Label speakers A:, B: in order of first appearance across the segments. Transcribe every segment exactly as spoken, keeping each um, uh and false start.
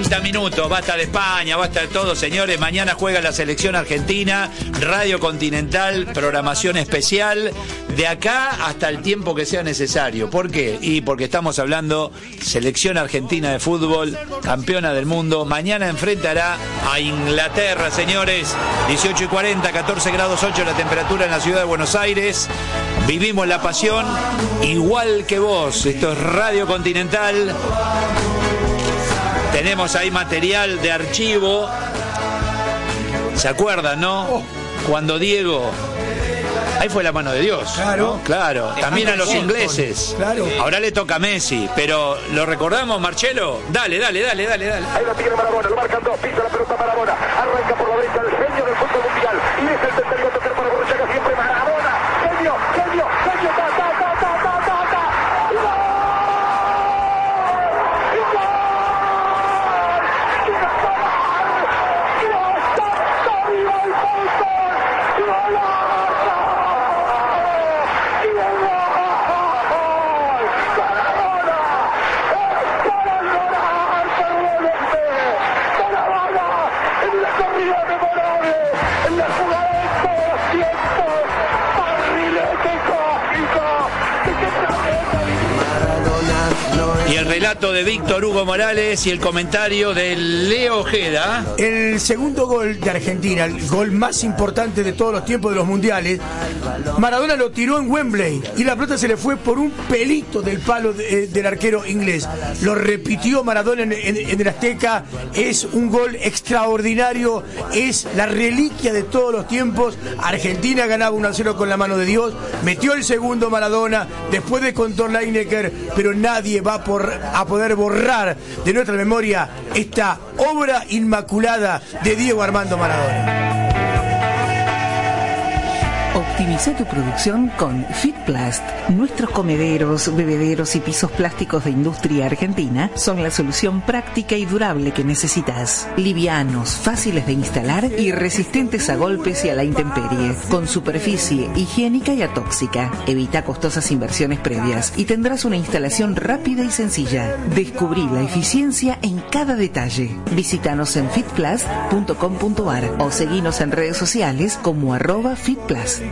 A: cuarenta minutos, basta de España, basta de todo, señores. Mañana juega la selección argentina, Radio Continental, programación especial, de acá hasta el tiempo que sea necesario. ¿Por qué? Y porque estamos hablando selección argentina de fútbol, campeona del mundo. Mañana enfrentará a Inglaterra, señores. dieciocho y cuarenta, catorce grados ocho la temperatura en la ciudad de Buenos Aires. Vivimos la pasión igual que vos. Esto es Radio Continental. Tenemos ahí material de archivo. ¿Se acuerdan, no? Cuando Diego... Ahí fue la mano de Dios.
B: Claro.
A: ¿no? Claro. También a los ingleses.
B: Claro.
A: Ahora le toca a Messi. Pero, ¿lo recordamos, Marcelo? Dale, dale, dale, dale, dale.
C: Ahí lo tiene Maradona, lo marcan dos, pisa la pelota Maradona. Arranca por la derecha el genio del fútbol mundial. Y es el tercero a tocar para Borruchaga siempre Maradona. Genio, genio, genio, ta, ta, ta, ta, ta, ta, ta.
A: Y el relato de Víctor Hugo Morales y el comentario de Leo Ojeda.
B: El segundo gol de Argentina, el gol más importante de todos los tiempos de los mundiales, Maradona lo tiró en Wembley y la pelota se le fue por un pelito del palo de, del arquero inglés. Lo repitió Maradona en, en, en el Azteca. Es un gol extraordinario, es la reliquia de todos los tiempos. Argentina ganaba uno a cero con la mano de Dios, metió el segundo Maradona después de Contor Lineker, pero nadie va por a poder borrar de nuestra memoria esta obra inmaculada de Diego Armando Maradona.
D: Optimiza tu producción con Fitplast. Nuestros comederos, bebederos y pisos plásticos de industria argentina son la solución práctica y durable que necesitas. Livianos, fáciles de instalar y resistentes a golpes y a la intemperie. Con superficie higiénica y atóxica. Evita costosas inversiones previas y tendrás una instalación rápida y sencilla. Descubrí la eficiencia en cada detalle. Visítanos en fitplast punto com punto ar o seguinos en redes sociales como arroba fitplast.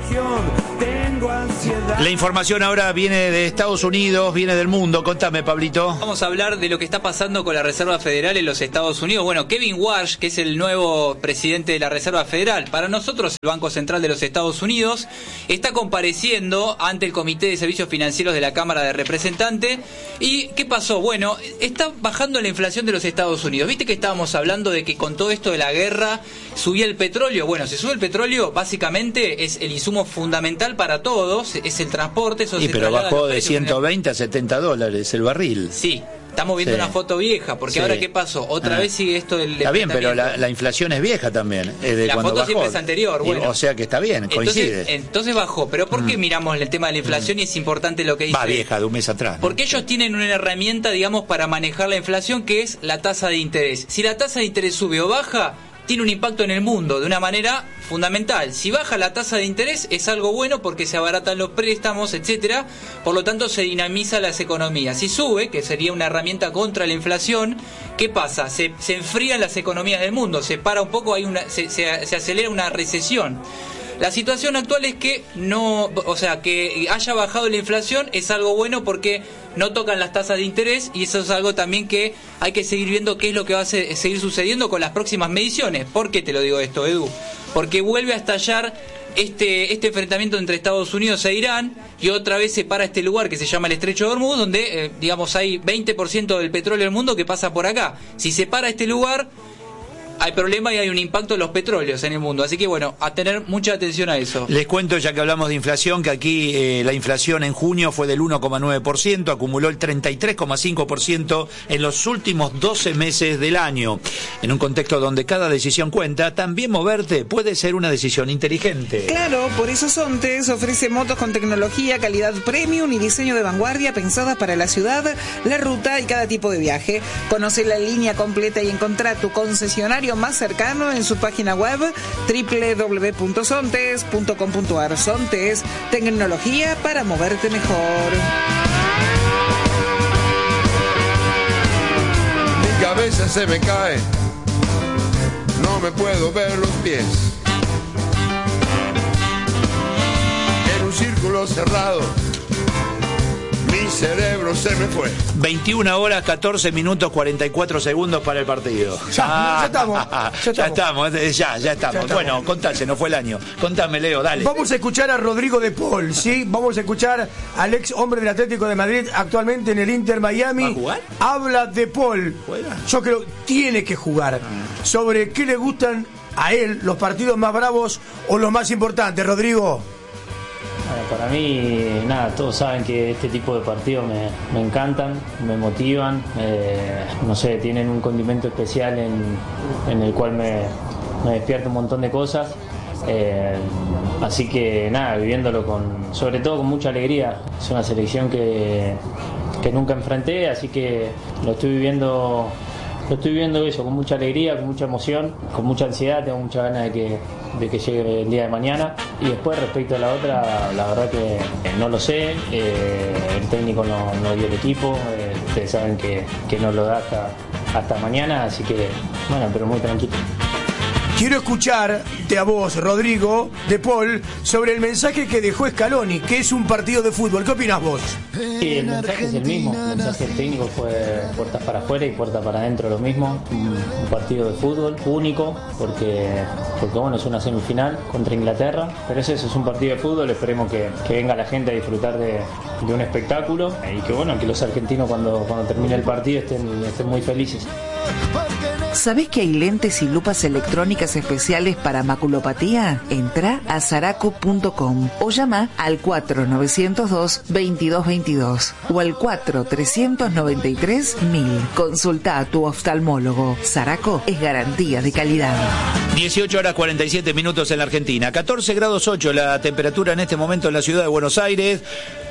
A: La información ahora viene de Estados Unidos, viene del mundo. Contame, Pablito.
E: Vamos a hablar de lo que está pasando con la Reserva Federal en los Estados Unidos. Bueno, Kevin Warsh, que es el nuevo presidente de la Reserva Federal, para nosotros el Banco Central de los Estados Unidos, está compareciendo ante el Comité de Servicios Financieros de la Cámara de Representantes. ¿Y qué pasó? Bueno, está bajando la inflación de los Estados Unidos. ¿Viste que estábamos hablando de que con todo esto de la guerra subía el petróleo? Bueno, si sube el petróleo, básicamente es el insumo fundamental para todos, es el transporte. Eso
A: Sí,
E: se
A: pero bajó de
E: precios
A: ciento veinte a setenta dólares el barril.
E: Sí, estamos viendo
A: Sí.
E: una foto vieja, porque
A: Sí.
E: ahora ¿qué pasó? Otra
A: Ah.
E: vez sigue esto del...
A: Está bien, pero la,
E: enfrentamiento.
A: la inflación es vieja también. Es de
E: La
A: cuando
E: foto
A: bajó.
E: siempre es anterior,
A: Y-
E: bueno.
A: o sea que está bien, coincide.
E: Entonces, entonces bajó, pero ¿por qué
A: Mm.
E: miramos el tema de la inflación y es importante lo que dice?
A: Va vieja, de un mes atrás. ¿no?
E: Porque ellos tienen una herramienta, digamos, para manejar la inflación, que es la tasa de interés. Si la tasa de interés sube o baja, tiene un impacto en el mundo de una manera fundamental. Si baja la tasa de interés es algo bueno porque se abaratan los préstamos, etcétera. Por lo tanto se dinamiza las economías. Si sube, que sería una herramienta contra la inflación, ¿qué pasa? Se, se enfrían las economías del mundo, se para un poco, hay una, se, se, se acelera una recesión. La situación actual es que no, o sea, que haya bajado la inflación es algo bueno porque no tocan las tasas de interés y eso es algo también que hay que seguir viendo qué es lo que va a se- seguir sucediendo con las próximas mediciones. ¿Por qué te lo digo esto, Edu? Porque vuelve a estallar este este enfrentamiento entre Estados Unidos e Irán y otra vez se para este lugar que se llama el Estrecho de Hormuz, donde, eh, digamos, hay veinte por ciento del petróleo del mundo que pasa por acá. Si se para este lugar, hay problema y hay un impacto en los petróleos en el mundo. Así que bueno, a tener mucha atención a eso.
A: Les cuento, ya que hablamos de inflación, que aquí eh, la inflación en junio fue del uno coma nueve por ciento, acumuló el treinta y tres coma cinco por ciento en los últimos doce meses del año. En un contexto donde cada decisión cuenta, también moverte puede ser una decisión inteligente.
F: Claro, por eso Sontes ofrece motos con tecnología, calidad premium y diseño de vanguardia pensadas para la ciudad, la ruta y cada tipo de viaje. Conoce la línea completa y encontrá tu concesionario más cercano en su página web doble u doble u doble u punto sontes punto com punto ar. Sontes, tecnología para moverte mejor.
G: a veces se me cae, no me puedo ver los pies. En un círculo cerrado, mi cerebro se me fue.
A: veintiuna horas, catorce minutos, cuarenta y cuatro segundos para el partido.
B: Ya,
A: Ah,
B: ya estamos.
A: Ya
B: Ya
A: estamos,
B: estamos.
A: eh, ya, ya estamos.
B: Ya estamos.
A: Bueno, contá, se nos fue el año. Contame, Leo, dale.
B: Vamos a escuchar a Rodrigo de Paul, ¿sí? Vamos a escuchar al ex hombre del Atlético de Madrid, actualmente en el Inter Miami.
A: ¿Va a jugar?
B: Habla de Paul.
A: ¿Juega?
B: Yo creo que tiene que jugar. Sobre qué le gustan a él los partidos más bravos o los más importantes, Rodrigo.
H: Bueno, para mí, nada, todos saben que este tipo de partidos me, me encantan, me motivan, eh, no sé, tienen un condimento especial en, en el cual me, me despierta un montón de cosas, eh, así que nada, viviéndolo con, sobre todo con mucha alegría. Es una selección que, que nunca enfrenté, así que lo estoy viviendo. Lo estoy viviendo eso, con mucha alegría, con mucha emoción, con mucha ansiedad, tengo muchas ganas de que, de que llegue el día de mañana. Y después respecto a la otra, la verdad que no lo sé, eh, el técnico no, no dio el equipo, eh, ustedes saben que, que no lo da hasta, hasta mañana, así que bueno, pero muy tranquilo.
B: Quiero escucharte a vos, Rodrigo de Paul, sobre el mensaje que dejó Scaloni, que es un partido de fútbol. ¿Qué opinás vos?
H: Sí, el mensaje es el mismo. El mensaje del técnico fue puertas para afuera y puertas para adentro lo mismo. Un, un partido de fútbol único, porque, porque bueno, es una semifinal contra Inglaterra. Pero es eso, es un partido de fútbol. Esperemos que, que venga la gente a disfrutar de, de un espectáculo y que bueno, que los argentinos cuando, cuando termine el partido estén, estén muy felices.
D: ¿Sabés que hay lentes y lupas electrónicas especiales para maculopatía? Entra a zaraco punto com o llama al cuatro nueve cero dos, veintidós veintidós o al cuatro tres nueve tres, mil. Consulta a tu oftalmólogo. Zaraco es garantía de calidad.
A: dieciocho horas cuarenta y siete minutos en la Argentina. catorce grados ocho la temperatura en este momento en la ciudad de Buenos Aires.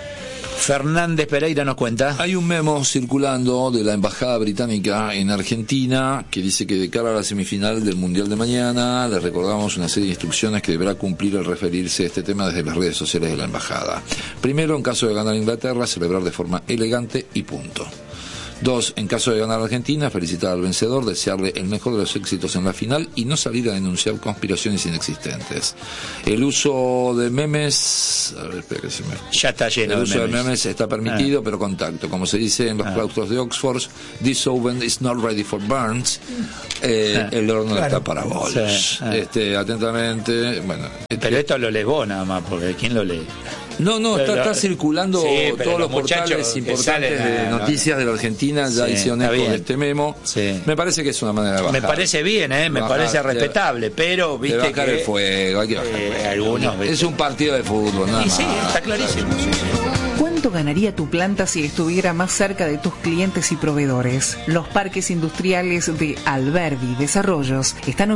A: Fernández Pereira nos cuenta.
I: Hay un memo circulando de la Embajada Británica en Argentina que dice que de cara a la semifinal del Mundial de mañana le recordamos una serie de instrucciones que deberá cumplir al referirse a este tema desde las redes sociales de la Embajada. Primero, en caso de ganar Inglaterra, celebrar de forma elegante y punto. Dos, en caso de ganar Argentina, felicitar al vencedor, desearle el mejor de los éxitos en la final y no salir a denunciar conspiraciones inexistentes. El uso de memes, a ver, espera que se me...
A: Ya está lleno
I: El
A: de
I: uso
A: memes.
I: de memes está permitido,
A: Ah.
I: pero contacto. Como se dice en los
A: Ah.
I: claustros de Oxford, this oven is not ready for burns. Eh,
A: Ah.
I: El horno
B: Claro.
I: está para bolos.
A: Sí. Ah.
I: Este, atentamente, bueno.
A: Pero esto lo lees vos nada más, porque ¿quién lo lee?
I: No, no, está,
A: Pero-
I: está circulando
A: Sí, pero
I: todos
A: los
I: los
A: muchachos
I: portales
A: que
I: importantes
A: salen,
I: de
A: ah, no.
I: noticias de la Argentina ya
A: Sí,
I: hicieron
A: está
I: eco
A: bien.
I: de este memo.
A: Sí.
I: Me parece que es una manera de bajar.
A: Me parece bien, ¿eh? Me
I: Bajar,
A: parece
I: de-
A: respetable, pero
I: de
A: viste
I: bajar
A: que...
I: el fuego, hay que bajar
A: eh,
I: el fuego.
A: algunos, ¿viste?
I: Es un partido de fútbol, nada
A: Y sí,
I: más.
A: está clarísimo. sí, sí.
D: ¿Cuánto ganaría tu planta si estuviera más cerca de tus clientes y proveedores? Los parques industriales de Alberdi Desarrollos están